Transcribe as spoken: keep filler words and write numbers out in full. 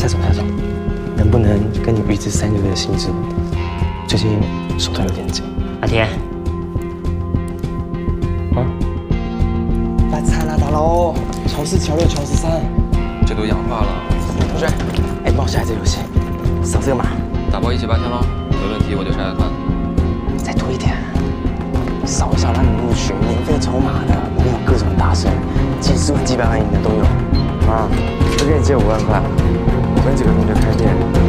蔡总，蔡总，能不能跟你预支三个月的薪资？最近手头有点紧。 阿田， 啊，来餐啦，大佬，乔四、乔六、乔十三， 这都氧化了。 同学，哎，帮我下一这游戏，扫这个码。 打包一起八千喽，有问题我就拆开看。 再多一点，扫一扫让你入群，免费筹码的，里面有各种大神，几十万、几百万赢的都有。啊，我给你借五万块，我跟几个同学开店。